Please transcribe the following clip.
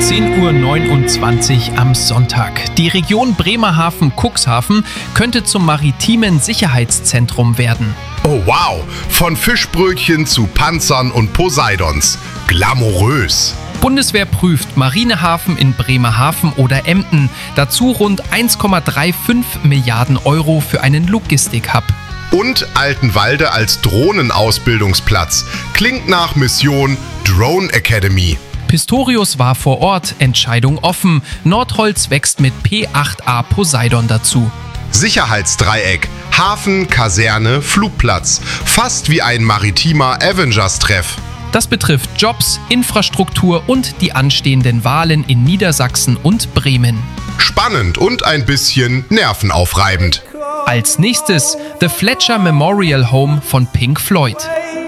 10:29 Uhr am Sonntag. Die Region Bremerhaven-Cuxhaven könnte zum maritimen Sicherheitszentrum werden. Oh wow, von Fischbrötchen zu Panzern und Poseidons. Glamourös. Bundeswehr prüft Marinehafen in Bremerhaven oder Emden. Dazu rund 1,35 Milliarden Euro für einen Logistik-Hub. Und Altenwalde als Drohnenausbildungsplatz. Klingt nach Mission Drone Academy. Pistorius war vor Ort, Entscheidung offen. Nordholz wächst mit P8A Poseidon dazu. Sicherheitsdreieck, Hafen, Kaserne, Flugplatz. Fast wie ein maritimer Avengers-Treff. Das betrifft Jobs, Infrastruktur und die anstehenden Wahlen in Niedersachsen und Bremen. Spannend und ein bisschen nervenaufreibend. Als nächstes The Fletcher Memorial Home von Pink Floyd.